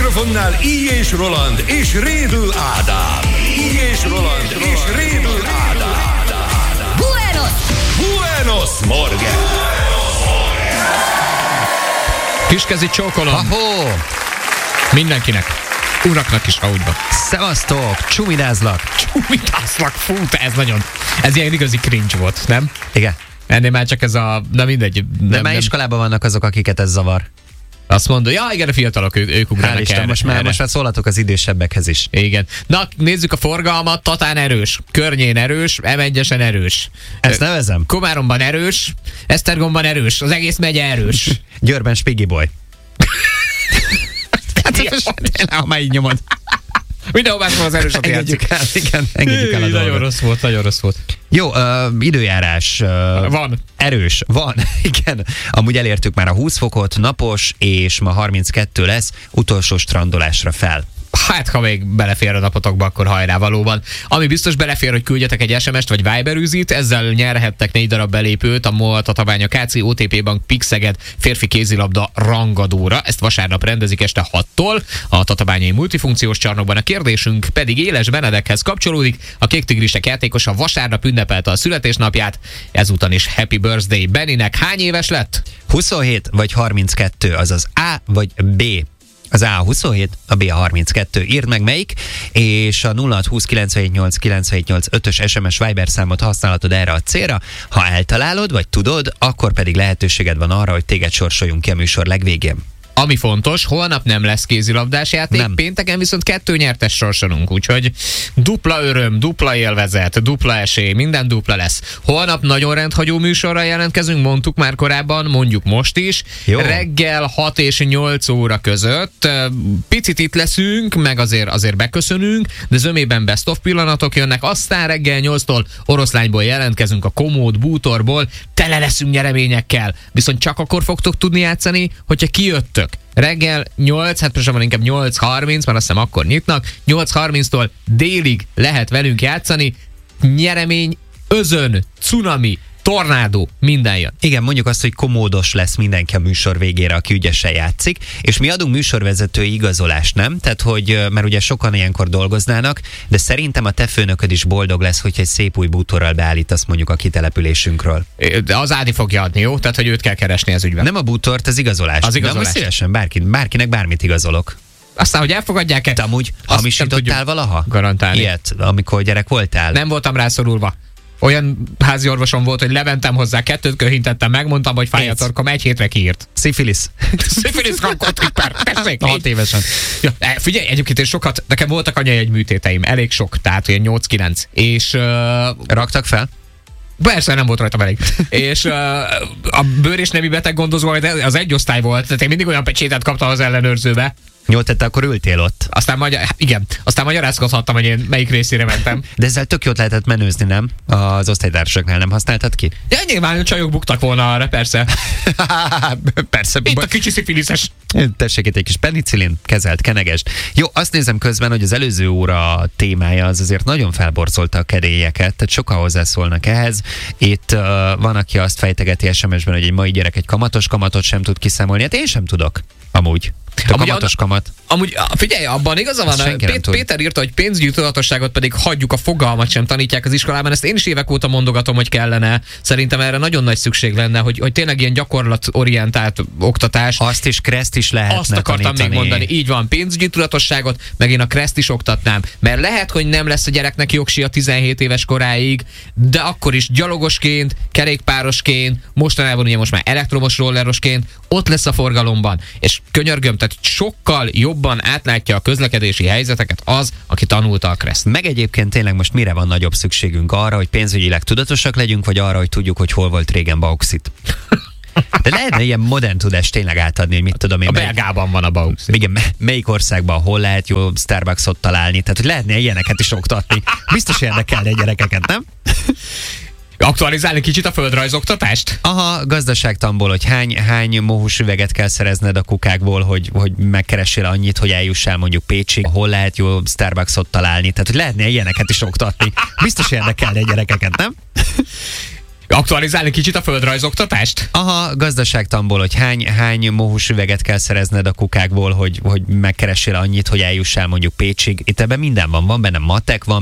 mikrofonnál I. és Roland és Rédül Ádám. I. és Roland és Rédül Ádám. Buenos Morgen! Kiskezi csókolom. Ahó! Mindenkinek. Uraknak is, ha úgy van. Szevasztok! Csumidázlak! Csumidázlak, fú, ez nagyon... Ez ilyen igazi cringe volt, nem? Igen. Ennél már csak ez a... Na mindegy. De már iskolában vannak azok, akiket ez zavar. Azt mondod, ja igen, a fiatalok, ők ugranak Isten, most már szólhatok az idősebbekhez is. Igen. Na, nézzük a forgalmat. Tatán erős, Környén erős, M1-esen erős. Ezt nevezem? Komáromban erős, Esztergomban erős, az egész megye erős. Győrben Spiggy Boy. Ha már így nyomod. Mindenhol máshol az erős, engedjük el, igen, engedjük el a dolgot. Nagyon rossz volt. Jó, időjárás. Van. Erős, van, igen. Amúgy elértük már a 20 fokot, napos, és ma 32 lesz, utolsó strandolásra fel. Hát, ha még belefér a napotokba, akkor hajrá valóban. Ami biztos belefér, hogy küldjetek egy SMS-t vagy Viber-üzit, ezzel nyerhettek 4 darab belépőt a MOL Tatabánya KC OTP Bank Pixeged férfi kézilabda rangadóra. Ezt vasárnap rendezik este 6-tól a Tatabányai multifunkciós csarnokban. A kérdésünk pedig Éles Benedekhez kapcsolódik. A Kék Tigrisek játékosa vasárnap ünnepelte a születésnapját. Ezúton is Happy Birthday Benninek. Hány éves lett? 27 vagy 32, azaz A vagy B. Az A 27, a B a 32. Írd meg melyik, és a 0620 978 978 5-ös SMS Viber számot használhatod erre a célra. Ha eltalálod, vagy tudod, akkor pedig lehetőséged van arra, hogy téged sorsoljunk ki a műsor legvégén. Ami fontos, holnap nem lesz kézilabdás játék, nem. Pénteken viszont 2 nyertes sorsolunk, úgyhogy dupla öröm, dupla élvezet, dupla esély, minden dupla lesz. Holnap nagyon rendhagyó műsorral jelentkezünk, mondtuk már korábban, mondjuk most is. Jó. Reggel 6 és 8 óra között. Picit itt leszünk, meg azért beköszönünk, de zömében best of pillanatok jönnek, aztán reggel 8-tól Oroszlányból jelentkezünk, a Komód bútorból, tele leszünk nyereményekkel, viszont csak akkor fogtok tudni játszani, hogyha kijöttök. Reggel 8, hát most már inkább 8:30, mert azt hiszem akkor nyitnak, 8:30-tól délig lehet velünk játszani, nyeremény, özön, cunami, tornádó, minden jön. Igen, mondjuk azt, hogy komódos lesz mindenki a műsor végére, aki ügyesen játszik, és mi adunk műsorvezetői igazolást, nem? Tehát, hogy, mert ugye sokan ilyenkor dolgoznának, de szerintem a te főnököd is boldog lesz, hogyha egy szép új bútorral beállítasz mondjuk a kitelepülésünkről. De az Ádi fogja adni, jó? Tehát, hogy őt kell keresni ez ügyben. Nem a bútort, az igazolás. Az igazolás. De szívesen bárkinek bármit igazolok. Aztán, hogy elfogadják-e? Te amúgy hamisítottál valaha? Garantálni. Ilyet, amikor gyerek voltál? Nem voltam rászorulva. Olyan házi orvosom volt, hogy lementem hozzá, 2 köhintettem, megmondtam, hogy fáj a torkom, 1 hétre kiírt. Szifilisz. Szifilisz rankottriper, tessék. 6 évesen. Ja, figyelj, egyébként sokat, nekem voltak anyajegy műtéteim, elég sok, tehát olyan 8-9. És... raktak fel? Persze, nem volt rajtam elég. És a bőr- és nemi beteg gondozó az egy osztály volt, tehát én mindig olyan pecsétet kaptam az ellenőrzőbe. Jó, tehát akkor ültél ott. Aztán magyarázkodhattam, hogy én melyik részére mentem. De ezzel tök jót lehetett menőzni, nem? Az osztálytársaknál nem használtad ki? Ja, nyilván a csajok buktak volna arra, persze. Persze. Itt a kicsi szifiliszes. Tessék itt egy kis penicillin, kezelt, kenegest. Jó, azt nézem közben, hogy az előző óra témája az azért nagyon felborzolta a kedélyeket, tehát sokan hozzászólnak ehhez. Itt van, aki azt fejtegeti SMS-ben, hogy egy mai gyerek egy kamatot sem tud kiszámolni. Hát én sem tudok, amúgy. Kamatos kamat. Amúgy figyelj, abban igaza van. Péter írta, hogy pénzügyi tudatosságot pedig hagyjuk, a fogalmat sem tanítják az iskolában. Ezt én is évek óta mondogatom, hogy kellene. Szerintem erre nagyon nagy szükség lenne, hogy tényleg ilyen gyakorlatorientált oktatás. Azt is, kreszt is lehetne Azt akartam tanítani. még mondani. Így van, pénzügyi tudatosságot, meg én a kreszt is oktatnám. Mert lehet, hogy nem lesz a gyereknek jogsia 17 éves koráig, de akkor is gyalogosként, kerékpárosként, mostanában ugye most már elektromos rollerosként ott lesz a forgalomban. És könyörgöm, tehát sokkal jobban átlátja a közlekedési helyzeteket az, aki tanulta a kreszt. Meg egyébként tényleg most mire van nagyobb szükségünk? Arra, hogy pénzügyileg tudatosak legyünk, vagy arra, hogy tudjuk, hogy hol volt régen bauxit? De lehetne ilyen modern tudást tényleg átadni, hogy mit tudom én. A Belgában van a bauxit. Igen, melyik országban hol lehet jó Starbucksot találni? Tehát, hogy lehetne ilyeneket is oktatni. Biztos érdekelne a gyerekeket, nem? Aktualizálni kicsit a földrajzoktatást? Aha, gazdaságtanból, hogy hány mohus üveget kell szerezned a kukákból, hogy megkeressél annyit, hogy eljussál mondjuk Pécsig, hol lehet jó Starbucksot találni. Tehát, hogy lehetne ilyeneket is oktatni. Biztos érdekelne a gyerekeket, nem? Aktualizálni kicsit a földrajzoktatást? Aha, gazdaságtanból, hogy hány mohus üveget kell szerezned a kukákból, hogy megkeressél annyit, hogy eljussál mondjuk Pécsig. Itt ebben minden van benne matek, van